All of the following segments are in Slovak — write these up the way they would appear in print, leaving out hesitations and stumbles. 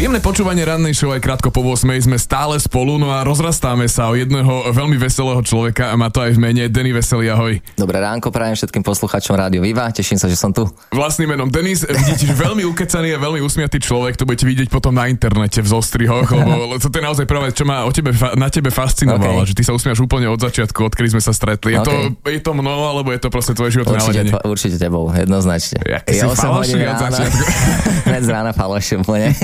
Príjemné počúvanie rannej show aj krátko po 8 sme stále spolu, no a rozrastáme sa o jedného veľmi veselého človeka a má to aj v mene Denny Veselý, ahoj. Dobré ránko, prajem všetkým poslucháčom Rádio Viva, teším sa, že som tu. Vlastným menom Denis, vidíte, že veľmi ukecaný a veľmi usmiatý človek, to budete vidieť potom na internete v zostrihoch, lebo to je naozaj prvá vec, čo ma na tebe fascinovalo, že ty sa usmiaš úplne od začiatku, odkedy sme sa stretli. Je to mnou, alebo je to proste tvoje životné naladenie? Určite tebou, jednoznačne. Je 8 hodín ráno. Dnes rána faloším úplne.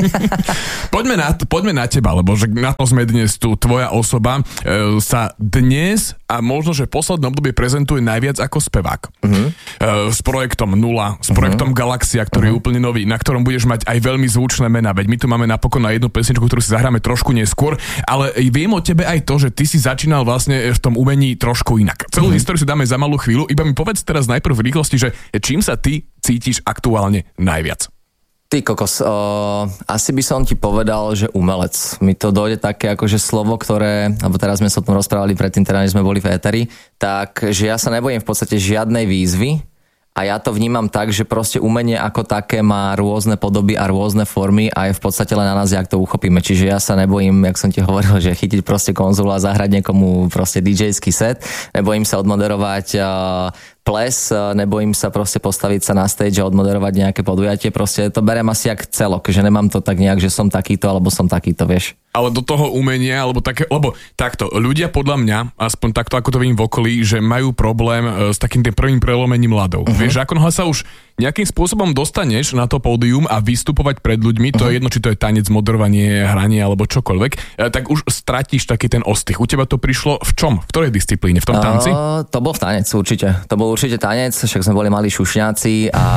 Poďme na teba, lebo že na to sme dnes tu. Tvoja osoba sa dnes a možno, že v poslednom období prezentuje najviac ako spevák. S projektom Nula, s projektom Galaxia, ktorý je úplne nový, na ktorom budeš mať aj veľmi zvučné mená. Veď my tu máme napokon na jednu pesničku, ktorú si zahráme trošku neskôr, ale viem o tebe aj to, že ty si začínal vlastne v tom umení trošku inak. Celú históriu si dáme za malú chvíľu, iba mi povedz teraz najprv v rýchlosti, že čím sa ty cítiš aktuálne najviac? Ty kokos, asi by som ti povedal, že umelec. Mi to dojde také akože slovo, ktoré, alebo teraz sme sa o tom rozprávali predtým, teda než sme boli v éteri, tak, že ja sa nebojím v podstate žiadnej výzvy a ja to vnímam tak, že proste umenie ako také má rôzne podoby a rôzne formy a je v podstate len na nás, jak to uchopíme. Čiže ja sa nebojím, jak som ti hovoril, že chytiť proste konzolu a zahrať niekomu proste DJ-ský set, nebojím sa odmoderovať ples, nebojím sa proste postaviť sa na stage a odmoderovať nejaké podujatie, proste to beriem asi jak celok, že nemám to tak nejak, že som takýto alebo som takýto, vieš. Ale do toho umenia, alebo takto, ľudia podľa mňa, aspoň takto ako to vidím v okolí, že majú problém s takým tým prvým prelomením ľadov. Vieš, ako sa už nejakým spôsobom dostaneš na to pódium a vystupovať pred ľuďmi, to je jedno, či to je tanec, moderovanie, hranie alebo čokoľvek, tak už stratíš taký ten ostych. U teba to prišlo v čom? V ktorej disciplíne? V tom tanci? To bol tanec, určite. To bol určite tanec, však sme boli malí šušňáci a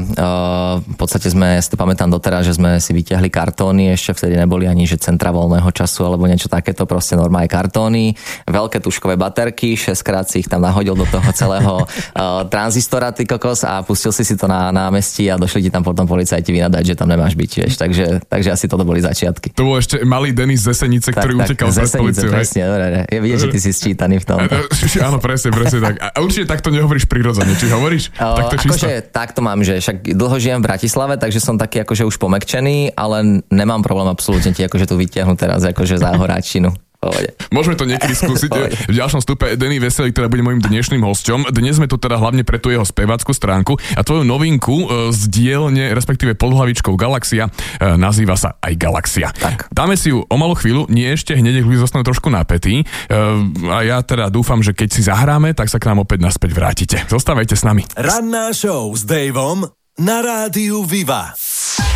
v podstate si to pamätám doteraz, že sme si vyťahli kartóny, ešte vtedy neboli ani že centra voľného času alebo niečo takéto, proste normálne kartóny, veľké tuškové baterky, 6-krát si ich tam nahodil do toho celého tranzistora, ty kokos, a pustil si to na námestí a došli ti tam potom policajti vynadať, že tam nemáš byť, vieš. Takže asi toto boli začiatky. To bol ešte malý Denis z Esenice, ktorý utekal pred políciou. Presne, dobre. Je vidieť, že ty si sčítaný v tom. Áno, presne tak. A určite takto nehovoríš prirodzene, či hovoríš? Akože takto mám, že však dlho žijem v Bratislave, takže som taký akože už pomekčený, ale nemám problém absolútne ti akože tu vytiahnuť teraz akože záhoráčinu. Môžeme to niekedy skúsiť. V ďalšom stupe Denny Veselý, ktorý bude môjim dnešným hosťom. Dnes sme tu teda hlavne pre tú jeho spevácku stránku a tvoju novinku z dielne, respektíve pod hlavičkou Galaxia, nazýva sa aj Galaxia. Tak. Dáme si ju o malú chvíľu, nie ešte hneď, nech ľudia zostanú trošku napätí. A ja teda dúfam, že keď si zahráme, tak sa k nám opäť naspäť vrátite. Zostávajte s nami. Ranná show s Daveom na Rádiu Viva.